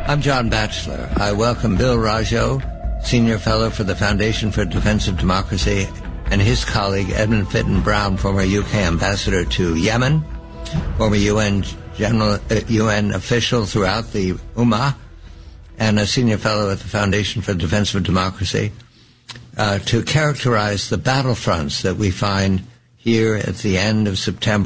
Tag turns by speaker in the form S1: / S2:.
S1: I'm John Batchelor. I welcome Bill Rajo, Senior Fellow for the Foundation for Defense of Democracy, and his colleague Edmund Fitton Brown, former UK Ambassador to Yemen, former UN official throughout the Ummah, and a Senior Fellow at the Foundation for the Defense of Democracy, to characterize the battlefronts that we find here at the end of September